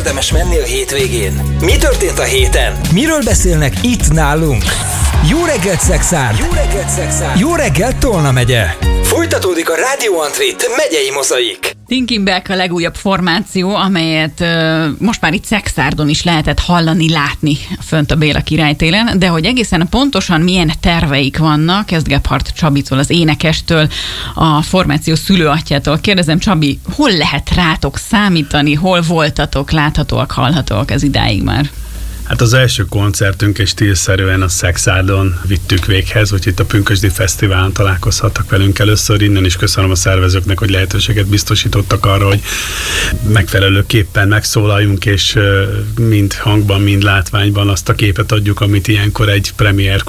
érdemes menni a hétvégén? Mi történt a héten? Miről beszélnek itt nálunk? Jó reggelt, Szexárd! Jó reggelt, Szexárd! Jó reggelt, Tolna megye! Folytatódik a Rádió Antrit megyei mozaik. Thinking Back a legújabb formáció, amelyet most már itt Szexárdon is lehetett hallani, látni fönt a Béla Királytéren, de hogy egészen pontosan milyen terveik vannak, ezt Gebhardt Csabitól, az énekestől, a formáció szülőatyjától kérdezem. Csabi, hol lehet rátok számítani, hol voltatok, láthatóak, hallhatóak ez idáig már? Hát az első koncertünk és stílszerűen a Szexárdon vittük véghez, úgyhogy itt a Pünkösdi Fesztiválon találkozhattak velünk először. Innen is köszönöm a szervezőknek, hogy lehetőséget biztosítottak arra, hogy megfelelőképpen megszólaljunk, és mind hangban, mind látványban azt a képet adjuk, amit ilyenkor egy premier